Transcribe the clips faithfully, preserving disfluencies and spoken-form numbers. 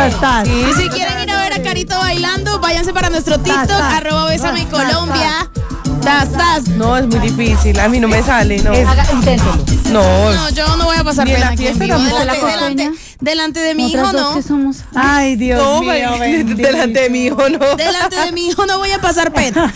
Tas, tas. Y si quieren ir a ver a Carito bailando, váyanse para nuestro TikTok, Tas, tas. arroba Bésame Tas, tas, Colombia. Tas, tas. No, es muy difícil. A mí no me sale, no. Es- Haga, inténtelo. No. No, yo no voy a pasar Ni en pena la aquí en fiesta vivo. tampoco. Delante, La delante, costeña. delante de mi hijo, Nosotras dos no. que somos. Ay, Dios No, mío, ma- bendito. delante de mi hijo, no. Delante de mi hijo no voy a pasar pena.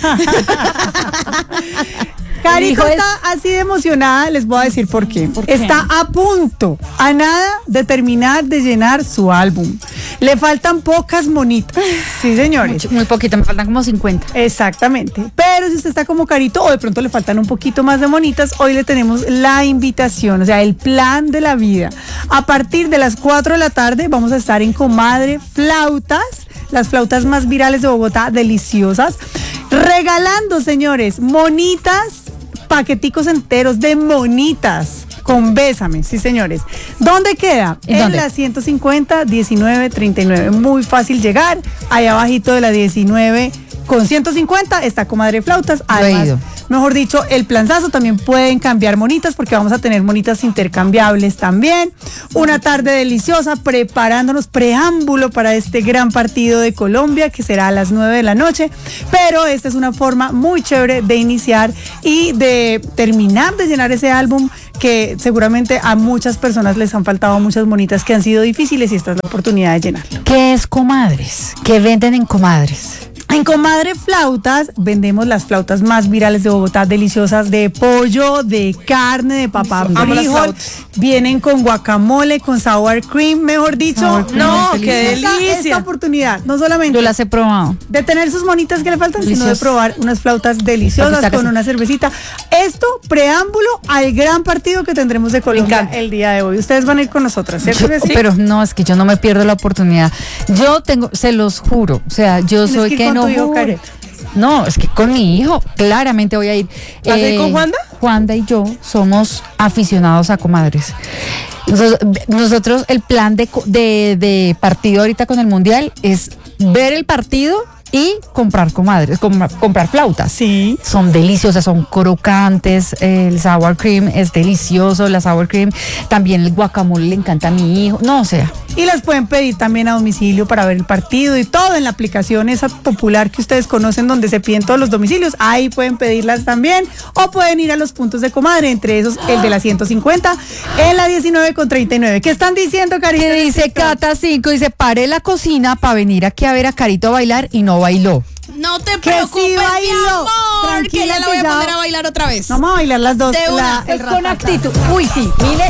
Carito hijo es- está así de emocionada, les voy a decir por qué. ¿Por qué? Está a punto, a nada de terminar de llenar su álbum. Le faltan pocas monitas. Sí, señores. Muy poquito, me faltan como cincuenta. Exactamente. Pero si usted está como Carito o de pronto le faltan un poquito más de monitas, hoy le tenemos la invitación, o sea, el plan de la vida. A partir de las cuatro de la tarde vamos a estar en Comadre Flautas, las flautas más virales de Bogotá, deliciosas, regalando, señores, monitas, paqueticos enteros de monitas. Con Bésame, sí señores. ¿Dónde queda? ¿En En dónde? la ciento cincuenta, diecinueve treinta y nueve. Muy fácil llegar. Ahí abajito de la diecinueve con ciento cincuenta está Comadre Flautas. Yo he Además, ido. mejor dicho, el planzazo también pueden cambiar monitas porque vamos a tener monitas intercambiables también. Una tarde deliciosa preparándonos preámbulo para este gran partido de Colombia que será a las nueve de la noche. Pero esta es una forma muy chévere de iniciar y de terminar de llenar ese álbum que seguramente a muchas personas les han faltado muchas monitas que han sido difíciles y esta es la oportunidad de llenarlo. ¿Qué es Comadres? ¿Qué venden en Comadres? En Comadre Flautas vendemos las flautas más virales de Bogotá, deliciosas de pollo, de carne, de papa Amo las frijol. flautas. Vienen con guacamole, con sour cream, mejor dicho. Sour cream No, es qué delicioso. Esta- delicia. Esta oportunidad, no solamente Yo las he probado. de tener sus monitas que le faltan, sino de Deliciosas. probar unas flautas deliciosas Porque está con casi- una cervecita. Esto, preámbulo al gran partido que tendremos de Colombia encanta. el día de hoy. Ustedes van a ir con nosotras, ¿cierto que sí? Pero no, es que yo no me pierdo la oportunidad. Yo tengo, se los juro, o sea, yo Tienes soy que ir que, con no tu hijo, juro. Karen. No, es que con mi hijo, claramente voy a ir. ¿Vas a ir con Juanda? Juanda y yo somos aficionados a Comadres. Nosotros, nosotros el plan de, co- de, de partido ahorita con el Mundial es ver el partido y comprar comadres, com- comprar flautas. Sí. Son deliciosas, son crocantes, el sour cream es delicioso, la sour cream, también el guacamole le encanta a mi hijo, no, o sea, Y las pueden pedir también a domicilio para ver el partido y todo en la aplicación esa popular que ustedes conocen donde se piden todos los domicilios. Ahí pueden pedirlas también o pueden ir a los puntos de Comadre, entre esos el de la ciento cincuenta, en la diecinueve con treinta y nueve. ¿Qué están diciendo, Carita? que dice Cata cinco, dice, paré la cocina para venir aquí a ver a Carito a bailar y no bailó. No te Que preocupes, sí mi bailó. amor, que Tranquila ya la que voy a ya- poner a bailar otra vez. Vamos a bailar las dos. De una. la- el Es con ratatá. actitud. Uy, sí, mire,